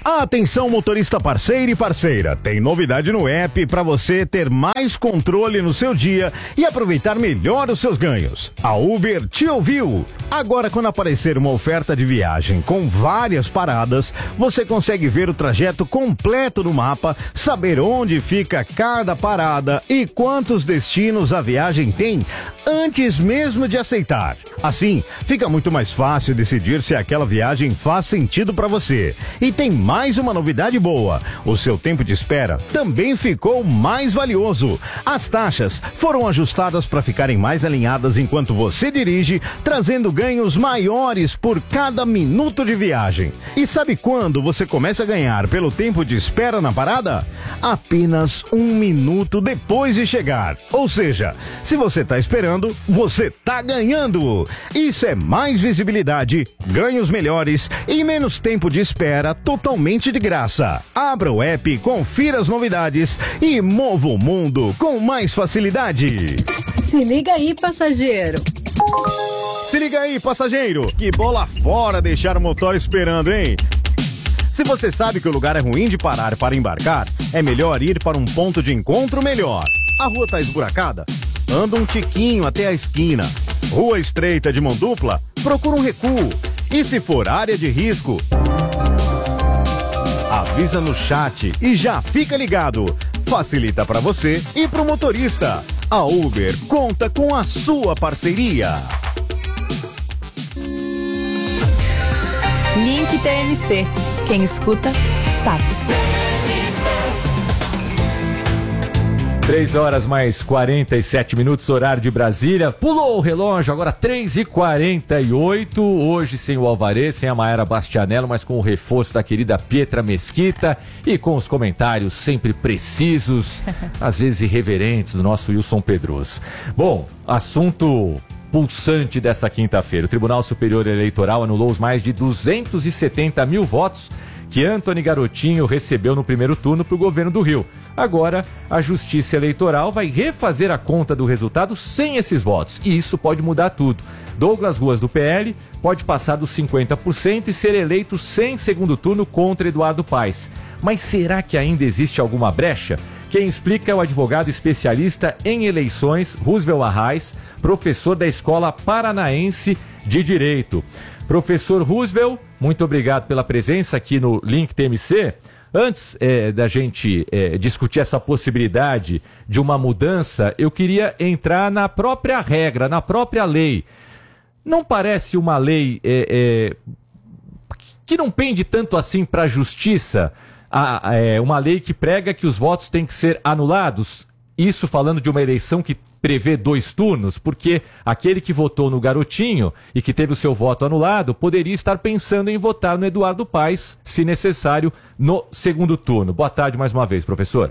Atenção, motorista parceiro e parceira, tem novidade no app para você ter mais controle no seu dia e aproveitar melhor os seus ganhos. A Uber te ouviu. Agora, quando aparecer uma oferta de viagem com várias paradas, você consegue ver o trajeto completo no mapa, saber onde fica cada parada e quantos destinos a viagem tem antes mesmo de aceitar. Assim, fica muito mais fácil decidir se aquela viagem faz sentido para você. E tem mais uma novidade boa: o seu tempo de espera também ficou mais valioso. As taxas foram ajustadas para ficarem mais alinhadas enquanto você dirige, trazendo ganhos maiores por cada minuto de viagem. E sabe quando você começa a ganhar pelo tempo de espera na parada? Apenas 1 minuto depois de chegar. Ou seja, se você está esperando, você está ganhando. Isso é mais visibilidade, ganhos melhores e menos tempo de espera totalmente de graça. Abra o app, confira as novidades e mova o mundo com mais facilidade. Se liga aí, passageiro. Se liga aí, passageiro. Que bola fora deixar o motor esperando, hein? Se você sabe que o lugar é ruim de parar para embarcar, é melhor ir para um ponto de encontro melhor. A rua tá esburacada? Anda um tiquinho até a esquina. Rua estreita de mão dupla? Procura um recuo. E se for área de risco, avisa no chat e já fica ligado. Facilita para você e para o motorista. A Uber conta com a sua parceria. Link TMC. Quem escuta, sabe. 3 horas mais 47 minutos, horário de Brasília. Pulou o relógio, agora 3h48. Hoje sem o Alvarez, sem a Mayara Bastianello, mas com o reforço da querida Pietra Mesquita e com os comentários sempre precisos, às vezes irreverentes, do nosso Wilson Pedroso. Bom, assunto pulsante dessa quinta-feira. O Tribunal Superior Eleitoral anulou os mais de 270 mil votos que Antony Garotinho recebeu no primeiro turno para o governo do Rio. Agora, a Justiça Eleitoral vai refazer a conta do resultado sem esses votos. E isso pode mudar tudo. Douglas Ruas, do PL, pode passar dos 50% e ser eleito sem segundo turno contra Eduardo Paes. Mas será que ainda existe alguma brecha? Quem explica é o advogado especialista em eleições, Roosevelt Arraes, professor da Escola Paranaense de Direito. Professor Roosevelt, muito obrigado pela presença aqui no Link TMC. Antes da gente discutir essa possibilidade de uma mudança, eu queria entrar na própria regra, na própria lei. Não parece uma lei que não pende tanto assim para a justiça, uma lei que prega que os votos têm que ser anulados? Isso falando de uma eleição que prevê 2 turnos, porque aquele que votou no Garotinho e que teve o seu voto anulado poderia estar pensando em votar no Eduardo Paes, se necessário, no segundo turno. Boa tarde mais uma vez, professor.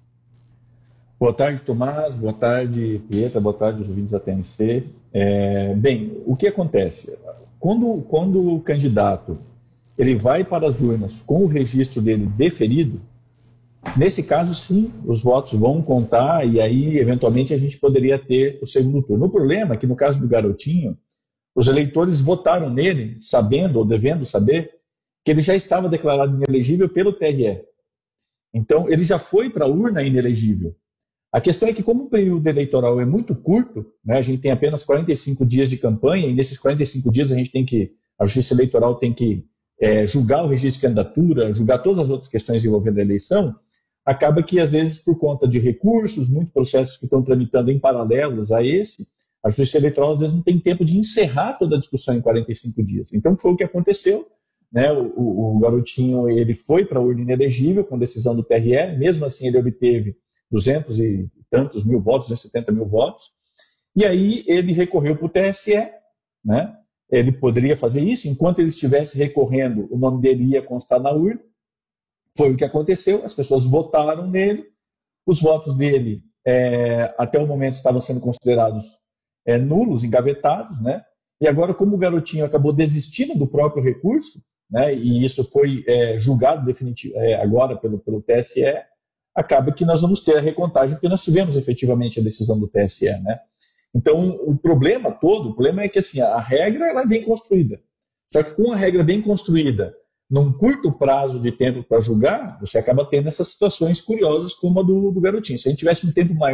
Boa tarde, Tomás. Boa tarde, Pietra. Boa tarde, os ouvintes da TMC. Bem, o que acontece? Quando o candidato ele vai para as urnas com o registro dele deferido, nesse caso, sim, os votos vão contar e aí, eventualmente, a gente poderia ter o segundo turno. O problema é que, no caso do Garotinho, os eleitores votaram nele, sabendo ou devendo saber, que ele já estava declarado inelegível pelo TRE. Então, ele já foi para a urna inelegível. A questão é que, como o período eleitoral é muito curto, né, a gente tem apenas 45 dias de campanha, e nesses 45 dias a Justiça Eleitoral tem que julgar o registro de candidatura, julgar todas as outras questões envolvendo a eleição. Acaba que, às vezes, por conta de recursos, muitos processos que estão tramitando em paralelos a esse, a Justiça Eleitoral, às vezes, não tem tempo de encerrar toda a discussão em 45 dias. Então, foi o que aconteceu, né? O Garotinho ele foi para a urna inelegível com decisão do TRE, mesmo assim ele obteve 200 e tantos mil votos, 270 mil votos, e aí ele recorreu para o TSE, né? Ele poderia fazer isso, enquanto ele estivesse recorrendo, o nome dele ia constar na urna. Foi o que aconteceu, as pessoas votaram nele, os votos dele até o momento estavam sendo considerados nulos, engavetados, né? E agora, como o Garotinho acabou desistindo do próprio recurso, né, e isso foi julgado agora pelo TSE, acaba que nós vamos ter a recontagem, porque nós tivemos efetivamente a decisão do TSE, né? Então, o problema é que assim, a regra ela é bem construída. Só que com a regra bem construída, num curto prazo de tempo para julgar, você acaba tendo essas situações curiosas como a do garotinho. Se a gente tivesse um tempo maior